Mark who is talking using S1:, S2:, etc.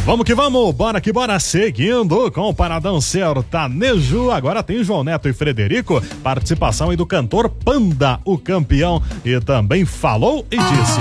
S1: Vamos que vamos, bora que bora, seguindo com o Paradão Sertanejo. Agora tem João Neto e Frederico, participação aí do cantor Panda, o campeão, e também falou e disse.